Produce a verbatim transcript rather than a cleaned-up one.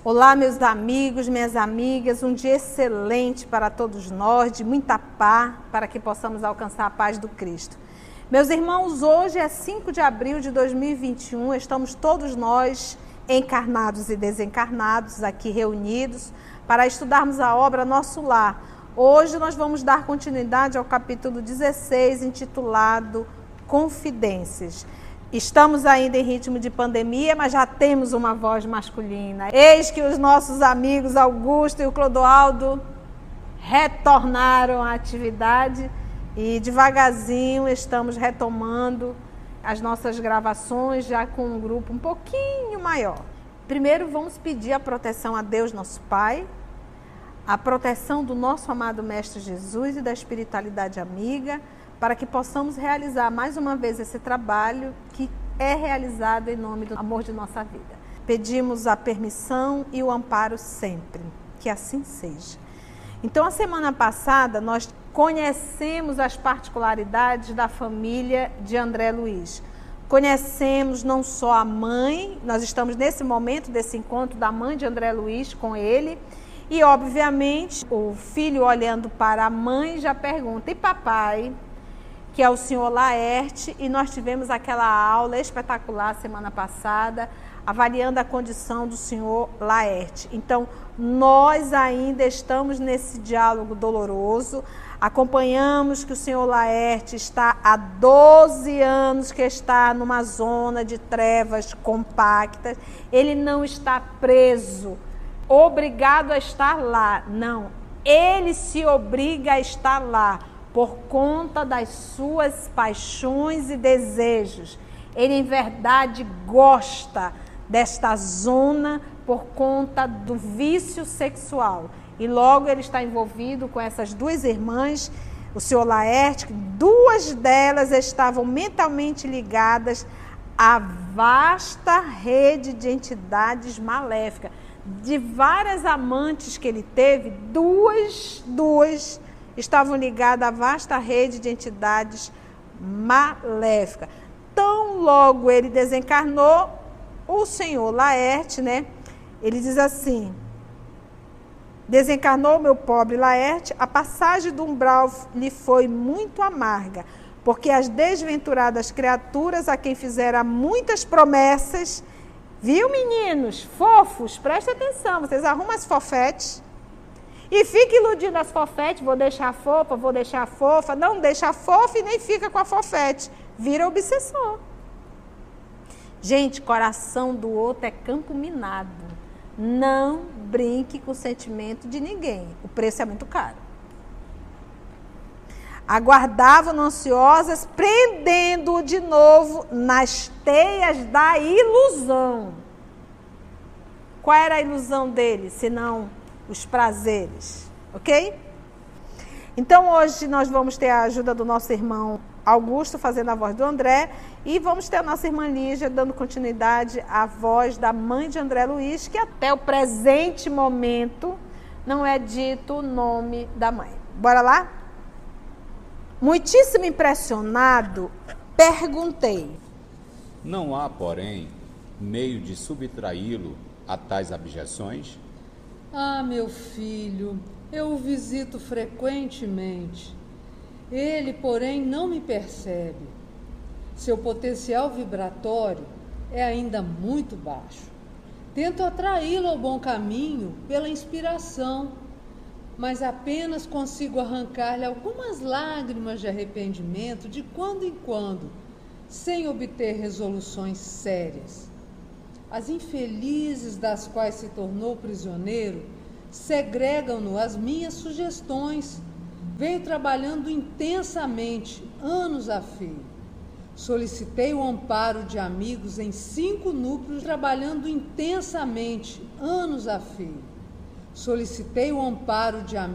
Olá, meus amigos, minhas amigas, um dia excelente para todos nós, de muita paz, para que possamos alcançar a paz do Cristo. Meus irmãos, hoje é cinco de abril de dois mil e vinte e um, estamos todos nós, encarnados e desencarnados, aqui reunidos, para estudarmos a obra Nosso Lar. Hoje nós vamos dar continuidade ao capítulo dezesseis, intitulado Confidências. Estamos ainda em ritmo de pandemia, mas já temos uma voz masculina. Eis que os nossos amigos Augusto e o Clodoaldo retornaram à atividade e devagarzinho estamos retomando as nossas gravações já com um grupo um pouquinho maior. Primeiro vamos pedir a proteção a Deus, nosso Pai, a proteção do nosso amado Mestre Jesus e da espiritualidade amiga, para que possamos realizar mais uma vez esse trabalho que é realizado em nome do amor de nossa vida. Pedimos a permissão e o amparo sempre, que assim seja. Então, a semana passada, nós conhecemos as particularidades da família de André Luiz. Conhecemos não só a mãe, nós estamos nesse momento desse encontro da mãe de André Luiz com ele, e obviamente o filho olhando para a mãe já pergunta, e papai? Que é o senhor Laerte, e nós tivemos aquela aula espetacular semana passada, avaliando a condição do senhor Laerte. Então, nós ainda estamos nesse diálogo doloroso, acompanhamos que o senhor Laerte está há doze anos que está numa zona de trevas compactas, ele não está preso, obrigado a estar lá, não, ele se obriga a estar lá, por conta das suas paixões e desejos. Ele, em verdade, gosta desta zona por conta do vício sexual. E logo ele está envolvido com essas duas irmãs, o senhor Laerte, duas delas estavam mentalmente ligadas à vasta rede de entidades maléficas. De várias amantes que ele teve, duas, duas, estavam ligadas à vasta rede de entidades maléficas. Tão logo ele desencarnou, o senhor Laerte, né? Ele diz assim, desencarnou meu pobre Laerte, a passagem do umbral lhe foi muito amarga, porque as desventuradas criaturas a quem fizera muitas promessas, viu meninos, fofos, prestem atenção, vocês arrumam as fofetes, e fica iludindo as fofetes, vou deixar fofa, vou deixar fofa, não deixa fofa e nem fica com a fofete, vira obsessor. Gente, coração do outro é campo minado, não brinque com o sentimento de ninguém, o preço é muito caro. Aguardavam ansiosas, prendendo-o de novo nas teias da ilusão. Qual era a ilusão dele, senão os prazeres, ok? Então hoje nós vamos ter a ajuda do nosso irmão Augusto fazendo a voz do André e vamos ter a nossa irmã Lígia dando continuidade à voz da mãe de André Luiz, que até o presente momento não é dito o nome da mãe. Bora lá? Muitíssimo impressionado, perguntei. Não há, porém, meio de subtraí-lo a tais abjeções? Ah, meu filho, eu o visito frequentemente. Ele, porém, não me percebe. Seu potencial vibratório é ainda muito baixo. Tento atraí-lo ao bom caminho pela inspiração, mas apenas consigo arrancar-lhe algumas lágrimas de arrependimento de quando em quando, sem obter resoluções sérias. As infelizes das quais se tornou prisioneiro segregam-no às minhas sugestões. Venho trabalhando intensamente, anos a fio. Solicitei o amparo de amigos em cinco núcleos, trabalhando intensamente, anos a fio. Solicitei o amparo de amigos